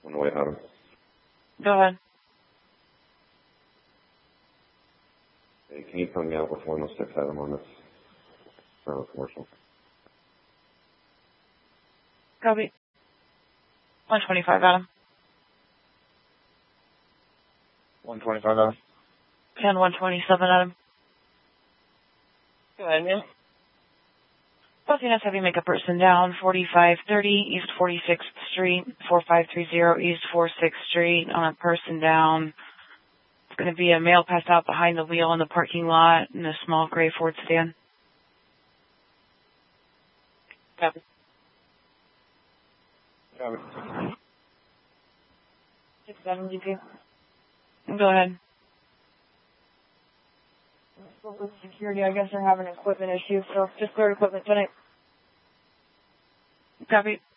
On the way home. Go ahead. Hey, can you put me out with 106 Adam on this commercial? Copy. 125 Adam. 125 Adam. 10 127 Adam. Go ahead, man. Business Heavy Makeup person down, 4530 East 46th Street, 4530 East 46th Street on a person down. It's going to be a male passed out behind the wheel in the parking lot in a small gray Ford sedan. Copy. Copy. 67 GP. Go ahead. With security, I guess they're having an equipment issue, so just cleared equipment tonight. Copy.